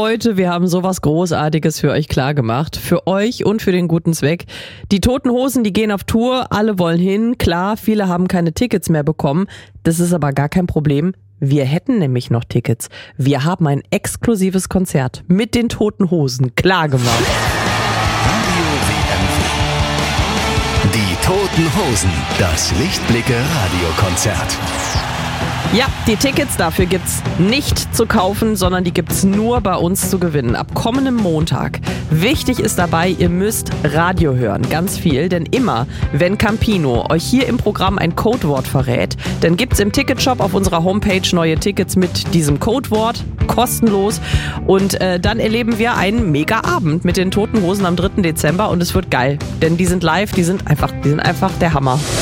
Leute, wir haben sowas Großartiges für euch klargemacht. Für euch und für den guten Zweck. Die Toten Hosen, die gehen auf Tour, alle wollen hin. Klar, viele haben keine Tickets mehr bekommen. Das ist aber gar kein Problem. Wir hätten nämlich noch Tickets. Wir haben ein exklusives Konzert mit den Toten Hosen klargemacht. Die Toten Hosen, das Lichtblicke-Radiokonzert. Ja, die Tickets dafür gibt's nicht zu kaufen, sondern die gibt's nur bei uns zu gewinnen. Ab kommendem Montag. Wichtig ist dabei, ihr müsst Radio hören. Ganz viel, denn immer, wenn Campino euch hier im Programm ein Codewort verrät, dann gibt's im Ticketshop auf unserer Homepage neue Tickets mit diesem Codewort. Kostenlos. Und dann erleben wir einen Mega-Abend mit den Toten Hosen am 3. Dezember und es wird geil. Denn die sind live, die sind einfach der Hammer.